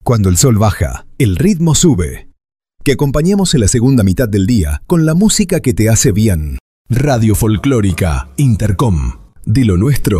Cuando el sol baja, el ritmo sube. Que acompañemos en la segunda mitad del día con la música que te hace bien. Radio Folclórica Intercom. De lo nuestro